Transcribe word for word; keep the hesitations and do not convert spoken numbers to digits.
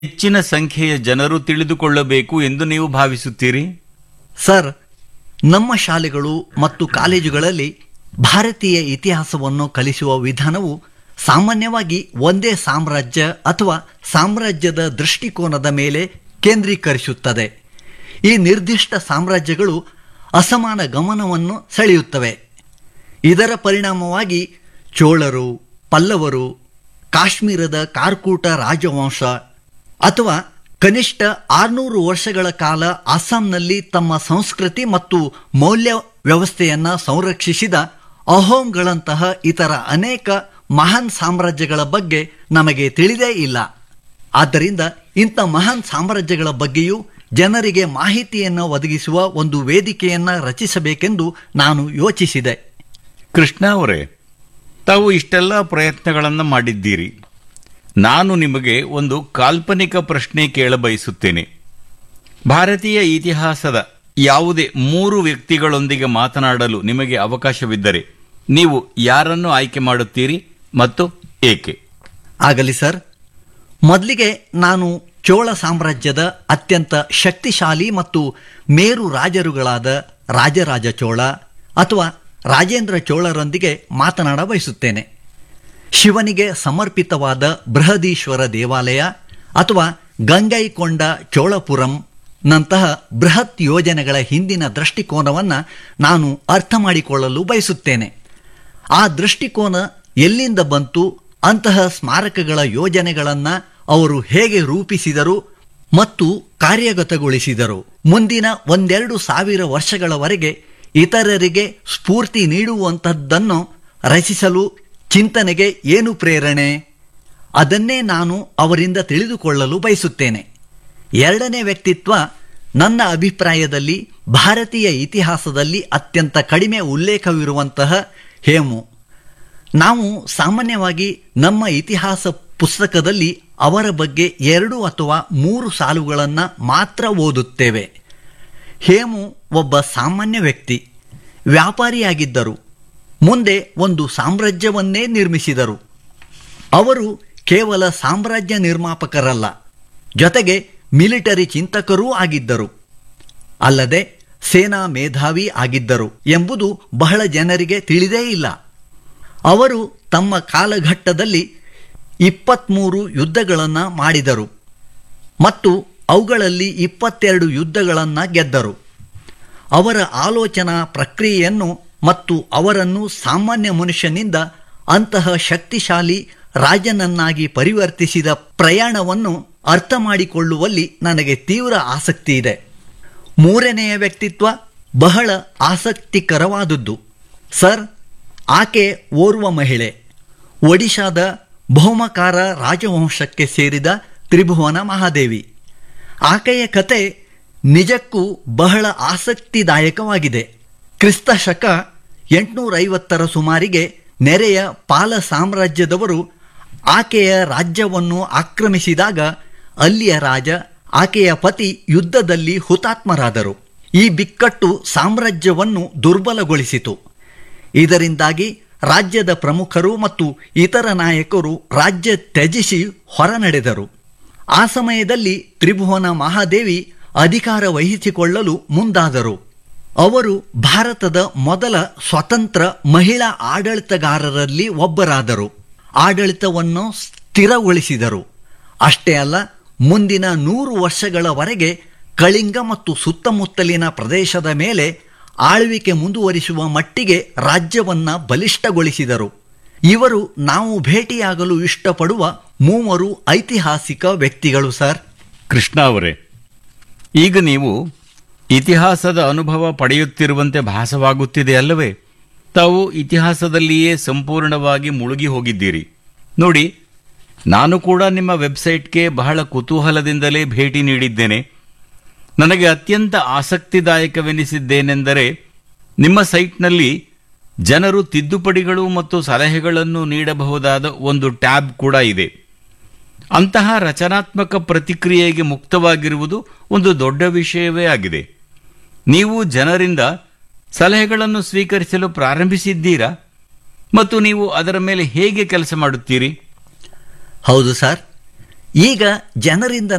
ಹೆಚ್ಚಿನ ಸಂಖ್ಯೆಯ ಜನರು ತಿಳಿದುಕೊಳ್ಳಬೇಕು ಎಂದು ನೀವು ಭಾವಿಸುತ್ತೀರಿ? ಸರ್, ನಮ್ಮ ಶಾಲೆಗಳು ಮತ್ತು ಕಾಲೇಜುಗಳಲ್ಲಿ ಭಾರತೀಯ ಇತಿಹಾಸವನ್ನು ಕಲಿಸುವ ವಿಧಾನವು ಸಾಮಾನ್ಯವಾಗಿ ಒಂದೇ ಸಾಮ್ರಾಜ್ಯ ಅಥವಾ ಸಾಮ್ರಾಜ್ಯದ ದೃಷ್ಟಿಕೋನದ ಮೇಲೆ ಕೇಂದ್ರೀಕರಿಸುತ್ತದೆ. ಈ ನಿರ್ದಿಷ್ಟ ಸಾಮ್ರಾಜ್ಯಗಳು ಅಸಮಾನ ಗಮನವನ್ನು ಸೆಳೆಯುತ್ತವೆ. ಇದರ ಪರಿಣಾಮವಾಗಿ ಚೋಳರು, ಪಲ್ಲವರು, ಕಾಶ್ಮೀರದ ಕಾರ್ಕೂಟ ರಾಜವಂಶ ಅಥವಾ ಕನಿಷ್ಠ ಆರುನೂರು ವರ್ಷಗಳ ಕಾಲ ಅಸ್ಸಾಂನಲ್ಲಿ ತಮ್ಮ ಸಂಸ್ಕೃತಿ ಮತ್ತು ಮೌಲ್ಯ ವ್ಯವಸ್ಥೆಯನ್ನು ಸಂರಕ್ಷಿಸಿದ ಅಹೋಮ್ಗಳಂತಹ ಇತರ ಅನೇಕ ಮಹಾನ್ ಸಾಮ್ರಾಜ್ಯಗಳ ಬಗ್ಗೆ ನಮಗೆ ತಿಳಿದೇ ಇಲ್ಲ. ಆದ್ದರಿಂದ ಇಂಥ ಮಹಾನ್ ಸಾಮ್ರಾಜ್ಯಗಳ ಬಗ್ಗೆಯೂ ಜನರಿಗೆ ಮಾಹಿತಿಯನ್ನು ಒದಗಿಸುವ ಒಂದು ವೇದಿಕೆಯನ್ನು ರಚಿಸಬೇಕೆಂದು ನಾನು ಯೋಚಿಸಿದೆ. ಕೃಷ್ಣ ಅವರೇ, ತಾವು ಇಷ್ಟೆಲ್ಲ ಪ್ರಯತ್ನಗಳನ್ನು ಮಾಡಿದ್ದೀರಿ. ನಾನು ನಿಮಗೆ ಒಂದು ಕಾಲ್ಪನಿಕ ಪ್ರಶ್ನೆ ಕೇಳಬಯಸುತ್ತೇನೆ. ಭಾರತೀಯ ಇತಿಹಾಸದ ಯಾವುದೇ ಮೂರು ವ್ಯಕ್ತಿಗಳೊಂದಿಗೆ ಮಾತನಾಡಲು ನಿಮಗೆ ಅವಕಾಶವಿದ್ದರೆ ನೀವು ಯಾರನ್ನು ಆಯ್ಕೆ ಮಾಡುತ್ತೀರಿ ಮತ್ತು ಏಕೆ? ಆಗಲಿ ಸರ್. ಮೊದಲಿಗೆ ನಾನು ಚೋಳ ಸಾಮ್ರಾಜ್ಯದ ಅತ್ಯಂತ ಶಕ್ತಿಶಾಲಿ ಮತ್ತು ಮೇರು ರಾಜರುಗಳಾದ ರಾಜರಾಜ ಚೋಳ ಅಥವಾ ರಾಜೇಂದ್ರ ಚೋಳರೊಂದಿಗೆ ಮಾತನಾಡ ಬಯಸುತ್ತೇನೆ. ಶಿವನಿಗೆ ಸಮರ್ಪಿತವಾದ ಬೃಹದೀಶ್ವರ ದೇವಾಲಯ ಅಥವಾ ಗಂಗೈಕೊಂಡ ಚೋಳಪುರಂ ನಂತಹ ಬೃಹತ್ ಯೋಜನೆಗಳ ಹಿಂದಿನ ದೃಷ್ಟಿಕೋನವನ್ನು ನಾನು ಅರ್ಥ ಮಾಡಿಕೊಳ್ಳಲು ಬಯಸುತ್ತೇನೆ. ಆ ದೃಷ್ಟಿಕೋನ ಎಲ್ಲಿಂದ ಬಂತು, ಅಂತಹ ಸ್ಮಾರಕಗಳ ಯೋಜನೆಗಳನ್ನು ಅವರು ಹೇಗೆ ರೂಪಿಸಿದರು ಮತ್ತು ಕಾರ್ಯಗತಗೊಳಿಸಿದರು, ಮುಂದಿನ ಒಂದೆರಡು ಸಾವಿರ ವರ್ಷಗಳವರೆಗೆ ಇತರರಿಗೆ ಸ್ಫೂರ್ತಿ ನೀಡುವಂಥದ್ದನ್ನು ರಚಿಸಲು ಚಿಂತನೆಗೆ ಏನು ಪ್ರೇರಣೆ, ಅದನ್ನೇ ನಾನು ಅವರಿಂದ ತಿಳಿದುಕೊಳ್ಳಲು ಬಯಸುತ್ತೇನೆ. ಎರಡನೇ ವ್ಯಕ್ತಿತ್ವ ನನ್ನ ಅಭಿಪ್ರಾಯದಲ್ಲಿ ಭಾರತೀಯ ಇತಿಹಾಸದಲ್ಲಿ ಅತ್ಯಂತ ಕಡಿಮೆ ಉಲ್ಲೇಖವಿರುವಂತಹ ಹೇಮು. ನಾವು ಸಾಮಾನ್ಯವಾಗಿ ನಮ್ಮ ಇತಿಹಾಸ ಪುಸ್ತಕದಲ್ಲಿ ಅವರ ಬಗ್ಗೆ ಎರಡು ಅಥವಾ ಮೂರು ಸಾಲುಗಳನ್ನು ಮಾತ್ರ ಓದುತ್ತೇವೆ. ಹೇಮು ಒಬ್ಬ ಸಾಮಾನ್ಯ ವ್ಯಕ್ತಿ, ವ್ಯಾಪಾರಿಯಾಗಿದ್ದರು. ಮುಂದೆ ಒಂದು ಸಾಮ್ರಾಜ್ಯವನ್ನೇ ನಿರ್ಮಿಸಿದರು. ಅವರು ಕೇವಲ ಸಾಮ್ರಾಜ್ಯ ನಿರ್ಮಾಪಕರಲ್ಲ, ಜೊತೆಗೆ ಮಿಲಿಟರಿ ಚಿಂತಕರೂ ಆಗಿದ್ದರು. ಅಲ್ಲದೆ ಸೇನಾ ಮೇಧಾವಿ ಆಗಿದ್ದರು ಎಂಬುದು ಬಹಳ ಜನರಿಗೆ ತಿಳಿದೇ ಇಲ್ಲ. ಅವರು ತಮ್ಮ ಕಾಲಘಟ್ಟದಲ್ಲಿ ಇಪ್ಪತ್ತ್ಮೂರು ಯುದ್ಧಗಳನ್ನು ಮಾಡಿದರು ಮತ್ತು ಅವುಗಳಲ್ಲಿ ಇಪ್ಪತ್ತೆರಡು ಯುದ್ಧಗಳನ್ನು ಗೆದ್ದರು. ಅವರ ಆಲೋಚನಾ ಪ್ರಕ್ರಿಯೆಯನ್ನು ಮತ್ತು ಅವರನ್ನು ಸಾಮಾನ್ಯ ಮನುಷ್ಯನಿಂದ ಅಂತಹ ಶಕ್ತಿಶಾಲಿ ರಾಜನನ್ನಾಗಿ ಪರಿವರ್ತಿಸಿದ ಪ್ರಯಾಣವನ್ನು ಅರ್ಥ ಮಾಡಿಕೊಳ್ಳುವಲ್ಲಿ ನನಗೆ ತೀವ್ರ ಆಸಕ್ತಿ ಇದೆ. ಮೂರನೆಯ ವ್ಯಕ್ತಿತ್ವ ಬಹಳ ಆಸಕ್ತಿಕರವಾದದ್ದು. ಸರ್, ಆಕೆ ಓರ್ವ ಮಹಿಳೆ, ಒಡಿಶಾದ ಬಹುಮಕಾರ ರಾಜವಂಶಕ್ಕೆ ಸೇರಿದ ತ್ರಿಭುವನ ಮಹಾದೇವಿ. ಆಕೆಯ ಕತೆ ನಿಜಕ್ಕೂ ಬಹಳ ಆಸಕ್ತಿದಾಯಕವಾಗಿದೆ. ಕ್ರಿಸ್ತ ಶಕ ಎಂಟುನೂರೈವತ್ತರ ಸುಮಾರಿಗೆ ನೆರೆಯ ಪಾಲ ಸಾಮ್ರಾಜ್ಯದವರು ಆಕೆಯ ರಾಜ್ಯವನ್ನು ಆಕ್ರಮಿಸಿದಾಗ ಅಲ್ಲಿಯ ರಾಜ, ಆಕೆಯ ಪತಿ ಯುದ್ಧದಲ್ಲಿ ಹುತಾತ್ಮರಾದರು. ಈ ಬಿಕ್ಕಟ್ಟು ಸಾಮ್ರಾಜ್ಯವನ್ನು ದುರ್ಬಲಗೊಳಿಸಿತು. ಇದರಿಂದಾಗಿ ರಾಜ್ಯದ ಪ್ರಮುಖರು ಮತ್ತು ಇತರ ನಾಯಕರು ರಾಜ್ಯ ತ್ಯಜಿಸಿ ಹೊರನಡೆದರು. ಆ ಸಮಯದಲ್ಲಿ ತ್ರಿಭುವನ ಮಹಾದೇವಿ ಅಧಿಕಾರ ವಹಿಸಿಕೊಳ್ಳಲು ಮುಂದಾದರು. ಅವರು ಭಾರತದ ಮೊದಲ ಸ್ವತಂತ್ರ ಮಹಿಳಾ ಆಡಳಿತಗಾರರಲ್ಲಿ ಒಬ್ಬರಾದರು. ಆಡಳಿತವನ್ನು ಸ್ಥಿರಗೊಳಿಸಿದರು. ಅಷ್ಟೇ ಅಲ್ಲ, ಮುಂದಿನ ನೂರು ವರ್ಷಗಳವರೆಗೆ ಕಳಿಂಗ ಮತ್ತು ಸುತ್ತಮುತ್ತಲಿನ ಪ್ರದೇಶದ ಮೇಲೆ ಆಳ್ವಿಕೆ ಮುಂದುವರಿಸುವ ಮಟ್ಟಿಗೆ ರಾಜ್ಯವನ್ನು ಬಲಿಷ್ಠಗೊಳಿಸಿದರು. ಇವರು ನಾವು ಭೇಟಿಯಾಗಲು ಇಷ್ಟಪಡುವ ಮೂವರು ಐತಿಹಾಸಿಕ ವ್ಯಕ್ತಿಗಳು ಸರ್. ಕೃಷ್ಣ ಅವರೇ, ಈಗ ನೀವು ಇತಿಹಾಸದ ಅನುಭವ ಪಡೆಯುತ್ತಿರುವಂತೆ ಭಾಸವಾಗುತ್ತಿದೆ ಅಲ್ಲವೇ? ತಾವು ಇತಿಹಾಸದಲ್ಲಿಯೇ ಸಂಪೂರ್ಣವಾಗಿ ಮುಳುಗಿ ಹೋಗಿದ್ದೀರಿ. ನೋಡಿ, ನಾನು ಕೂಡ ನಿಮ್ಮ ವೆಬ್ಸೈಟ್ಗೆ ಬಹಳ ಕುತೂಹಲದಿಂದಲೇ ಭೇಟಿ ನೀಡಿದ್ದೇನೆ. ನನಗೆ ಅತ್ಯಂತ ಆಸಕ್ತಿದಾಯಕವೆನಿಸಿದ್ದೇನೆಂದರೆ, ನಿಮ್ಮ ಸೈಟ್ನಲ್ಲಿ ಜನರು ತಿದ್ದುಪಡಿಗಳು ಮತ್ತು ಸಲಹೆಗಳನ್ನು ನೀಡಬಹುದಾದ ಒಂದು ಟ್ಯಾಬ್ ಕೂಡ ಇದೆ. ಅಂತಹ ರಚನಾತ್ಮಕ ಪ್ರತಿಕ್ರಿಯೆಗೆ ಮುಕ್ತವಾಗಿರುವುದು ಒಂದು ದೊಡ್ಡ ವಿಷಯವೇ ಆಗಿದೆ. ನೀವು ಜನರಿಂದ ಸಲಹೆಗಳನ್ನು ಸ್ವೀಕರಿಸಲು ಪ್ರಾರಂಭಿಸಿದ್ದೀರಾ ಮತ್ತು ನೀವು ಅದರ ಮೇಲೆ ಹೇಗೆ ಕೆಲಸ ಮಾಡುತ್ತೀರಿ? ಹೌದು ಸರ್, ಈಗ ಜನರಿಂದ